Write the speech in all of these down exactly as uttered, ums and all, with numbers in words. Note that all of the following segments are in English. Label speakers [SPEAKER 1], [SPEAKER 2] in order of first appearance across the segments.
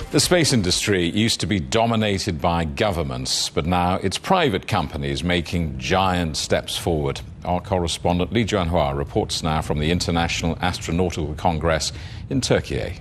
[SPEAKER 1] The space industry used to be dominated by governments, but now it's private companies making giant steps forward. Our correspondent Li Juanhua reports now from the International Astronautical Congress in Turkey.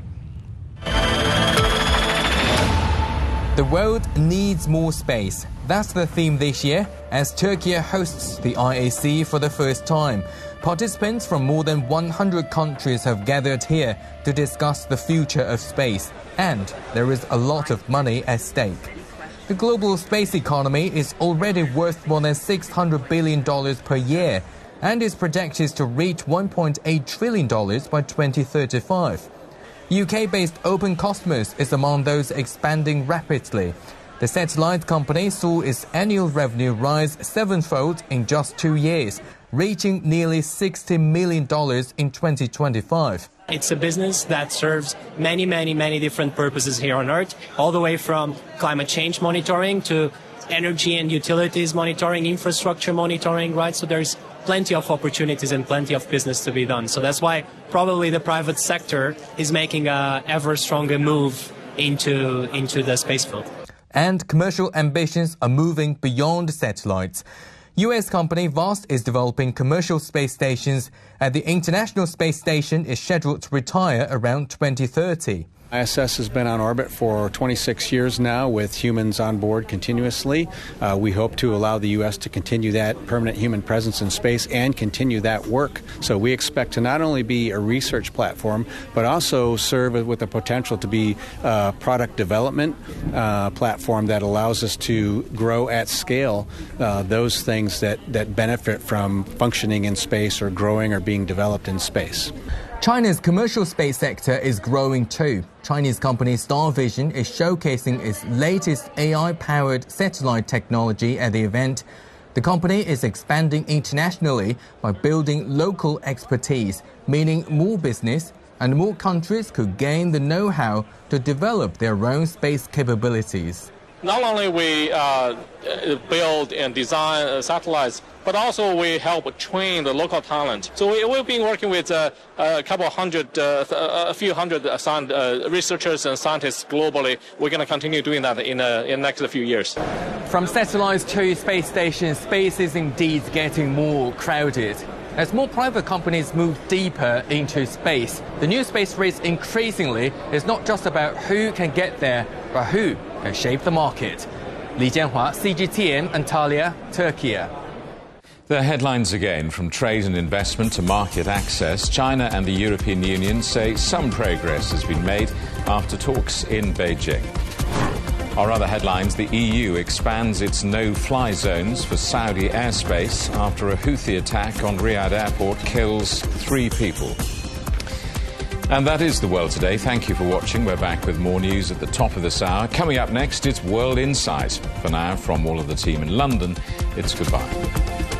[SPEAKER 2] The world needs more space. That's the theme this year, as Turkey hosts the I A C for the first time. Participants from more than one hundred countries have gathered here to discuss the future of space, and there is a lot of money at stake. The global space economy is already worth more than six hundred billion dollars per year and is projected to reach one point eight trillion dollars by twenty thirty-five. U K-based Open Cosmos is among those expanding rapidly. The satellite company saw its annual revenue rise sevenfold in just two years, reaching nearly sixty million dollars in twenty twenty-five.
[SPEAKER 3] It's a business that serves many, many, many different purposes here on Earth, all the way from climate change monitoring to energy and utilities monitoring, infrastructure monitoring, right? So there's plenty of opportunities and plenty of business to be done. So that's why probably the private sector is making a ever stronger move into, into the space field.
[SPEAKER 2] And commercial ambitions are moving beyond satellites. U S company VAST is developing commercial space stations, and the International Space Station is scheduled to retire around twenty thirty.
[SPEAKER 4] I S S has been on orbit for twenty-six years now with humans on board continuously. Uh, we hope to allow the U S to continue that permanent human presence in space and continue that work. So we expect to not only be a research platform, but also serve with the potential to be a product development uh, platform that allows us to grow at scale uh, those things that, that benefit from functioning in space or growing or being developed in space.
[SPEAKER 2] China's commercial space sector is growing too. Chinese company Starvision is showcasing its latest A I-powered satellite technology at the event. The company is expanding internationally by building local expertise, meaning more business and more countries could gain the know-how to develop their own space capabilities.
[SPEAKER 5] Not only we uh, build and design uh, satellites, but also we help train the local talent. So we, we've been working with uh, a couple hundred, uh, a few hundred uh, uh, researchers and scientists globally. We're going to continue doing that in, uh, in the next few years.
[SPEAKER 2] From satellites to space stations, space is indeed getting more crowded. As more private companies move deeper into space, the new space race increasingly is not just about who can get there, but who can shape the market. Li Jianhua, C G T N, Antalya, Turkey.
[SPEAKER 1] The headlines again, from trade and investment to market access. China and the European Union say some progress has been made after talks in Beijing. Our other headlines: the E U expands its no-fly zones for Saudi airspace after a Houthi attack on Riyadh airport kills three people. And that is the world today. Thank you for watching. We're back with more news at the top of this hour. Coming up next, it's World Insight. For now, from all of the team in London, it's goodbye.